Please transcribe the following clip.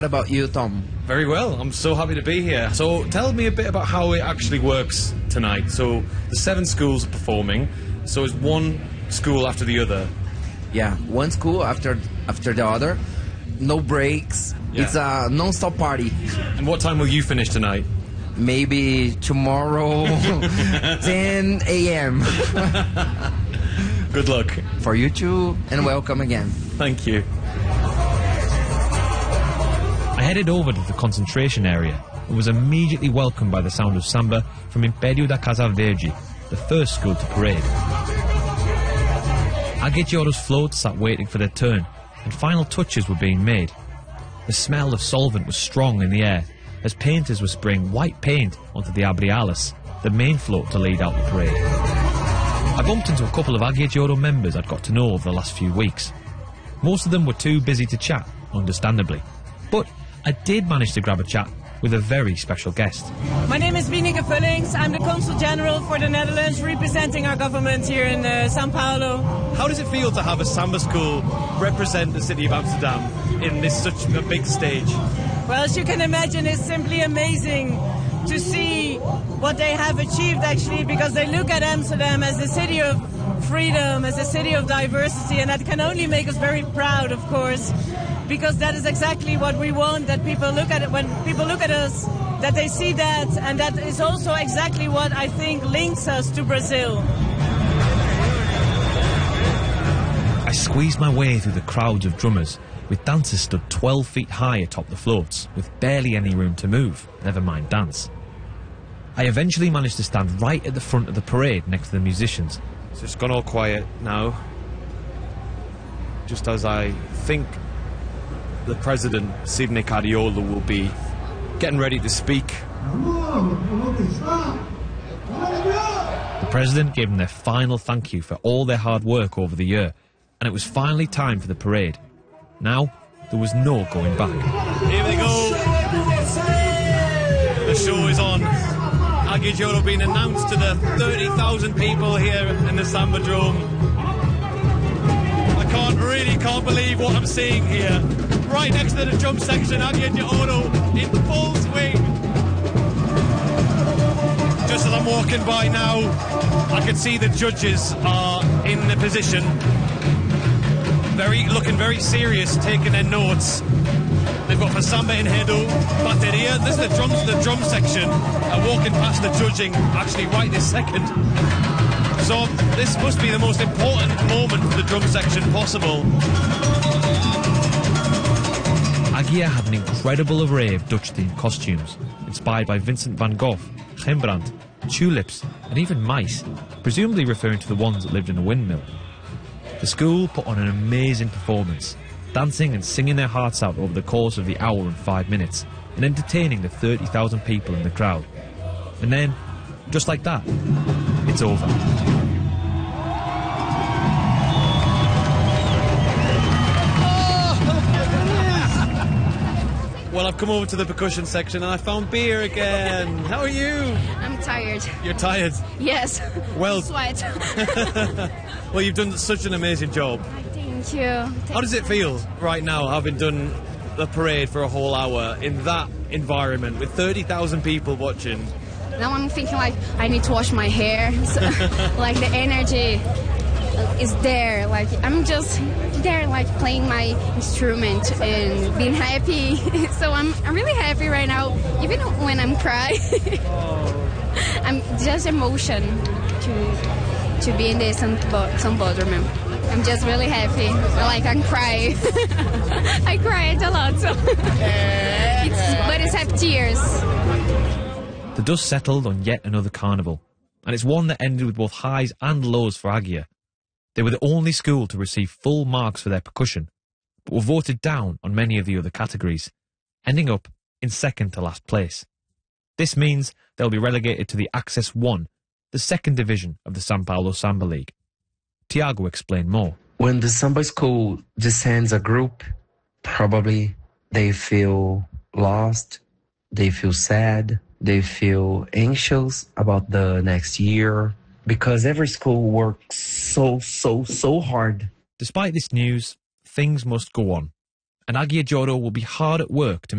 What about you, Tom? Very well. I'm so happy to be here. So tell me a bit about how it actually works tonight. So the 7 schools are performing. So it's one school after the other. Yeah, one school after the other. No breaks. Yeah. It's a non-stop party. And what time will you finish tonight? Maybe tomorrow, 10 a.m. Good luck. For you too, and welcome again. Thank you. I headed over to the concentration area and was immediately welcomed by the sound of samba from Império da Casa Verde, the first school to parade. Águia de Ouro's floats sat waiting for their turn, and final touches were being made. The smell of solvent was strong in the air, as painters were spraying white paint onto the Abriales, the main float to lead out the parade. I bumped into a couple of Águia de Ouro members I'd got to know over the last few weeks. Most of them were too busy to chat, understandably, but I did manage to grab a chat with a very special guest. My name is Wieneke Vullings. I'm the Consul General for the Netherlands, representing our government here in São Paulo. How does it feel to have a samba school represent the city of Amsterdam in such a big stage? Well, as you can imagine, it's simply amazing to see what they have achieved, actually, because they look at Amsterdam as a city of freedom, as a city of diversity, and that can only make us very proud, of course, because that is exactly what we want, that people look at it, when people look at us, that they see that, and that is also exactly what I think links us to Brazil. I squeezed my way through the crowds of drummers, with dancers stood 12 feet high atop the floats, with barely any room to move, never mind dance. I eventually managed to stand right at the front of the parade next to the musicians. So it's gone all quiet now, just as I think the President, Sidney Cadiola, will be getting ready to speak. The President gave them their final thank you for all their hard work over the year, and it was finally time for the parade. Now, there was no going back. Here they go. The show is on. Águia de Ouro being announced to the 30,000 people here in the Sambadrome. I can't believe what I'm seeing here. Right next to the drum section, Águia de Ouro in full swing. Just as I'm walking by now, I can see the judges are in the position. Looking very serious, taking their notes. They've got for samba enredo, bateria. This is the drum section. I'm walking past the judging, actually right this second. So this must be the most important moment for the drum section possible. Águia had an incredible array of Dutch-themed costumes, inspired by Vincent van Gogh, Rembrandt, tulips, and even mice, presumably referring to the ones that lived in a windmill. The school put on an amazing performance, dancing and singing their hearts out over the course of the hour and 5 minutes, and entertaining the 30,000 people in the crowd. And then, just like that, it's over. Well, I've come over to the percussion section and I found beer again. How are you? I'm tired. You're tired? Yes. Well, Sweat. well, you've done such an amazing job. Thank you. How does it feel right now, having done the parade for a whole hour in that environment with 30,000 people watching? Now I'm thinking like I need to wash my hair. So, like the energy is there. Like I'm just there, like playing my instrument and being happy. So I'm really happy right now, even when I'm crying. I'm just emotion to be in the Sambadrome. I'm just really happy. Like I'm crying. I cried a lot, so but it's have tears. The dust settled on yet another carnival, and it's one that ended with both highs and lows for Águia. They were the only school to receive full marks for their percussion, but were voted down on many of the other categories, ending up in second to last place. This means they'll be relegated to the Access 1, the second division of the São Paulo Samba League. Tiago explained more. When the samba school descends a group, probably they feel lost, they feel sad, they feel anxious about the next year, because every school works so hard. Despite this news, things must go on, and Águia de Ouro will be hard at work to